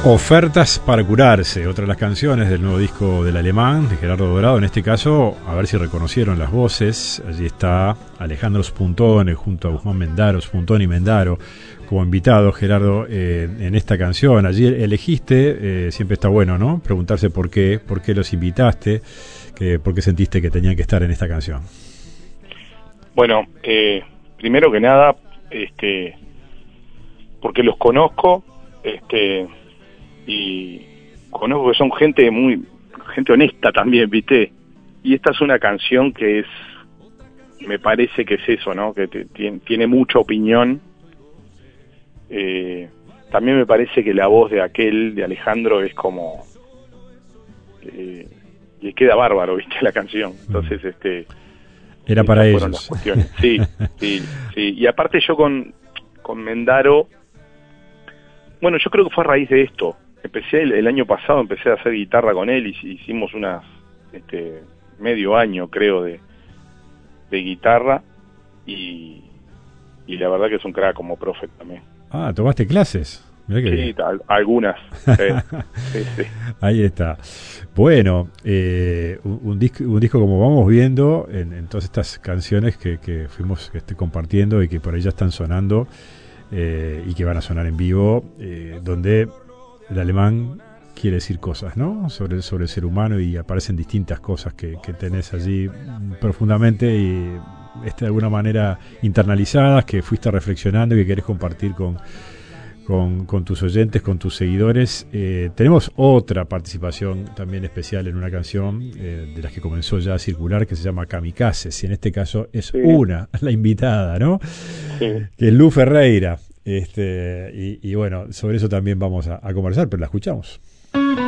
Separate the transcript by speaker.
Speaker 1: Ofertas para curarse, otra de las canciones del nuevo disco del Alemán, de Gerardo Dorado. En este caso, a ver si reconocieron las voces. Allí está Alejandro Spuntone junto a Guzmán Mendaro, Spuntone y Mendaro como invitado, Gerardo, en esta canción. Allí elegiste, siempre está bueno, ¿no? Preguntarse por qué los invitaste, por qué sentiste que tenían que estar en esta canción.
Speaker 2: Bueno, primero que nada, porque los conozco, y conozco que son gente honesta también, ¿viste? Y esta es una canción que me parece que es eso, ¿no? Que tiene mucha opinión. También me parece que la voz de Alejandro, es como le queda bárbaro, ¿viste? La canción. Entonces,
Speaker 1: era para ellos.
Speaker 2: Las cuestiones. Sí. Y aparte yo con Mendaro, bueno, yo creo que fue a raíz de esto. Empecé el año pasado, empecé a hacer guitarra con él y hicimos medio año, creo, de guitarra, y la verdad que es un crack como profe también.
Speaker 1: Ah, ¿tomaste clases? Mirá que
Speaker 2: sí, algunas. Sí.
Speaker 1: Ahí está. Bueno, un disco como vamos viendo en todas estas canciones que fuimos compartiendo y que por ahí ya están sonando, y que van a sonar en vivo, donde el Alemán quiere decir cosas, ¿no? Sobre el ser humano, y aparecen distintas cosas que tenés allí profundamente y de alguna manera internalizadas, que fuiste reflexionando y que querés compartir con tus oyentes, con tus seguidores. Tenemos otra participación también especial en una canción de las que comenzó ya a circular, que se llama Kamikazes, y en este caso es la invitada, ¿no?
Speaker 2: Sí.
Speaker 1: Que es Lu Ferreira. Y bueno, sobre eso también vamos a conversar, pero la escuchamos.